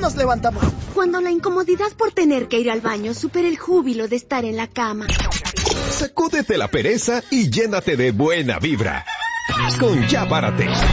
nos levantamos? Cuando la incomodidad por tener que ir al baño supera el júbilo de estar en la cama. Sacúdete la pereza y llénate de buena vibra. Con Ya Párate,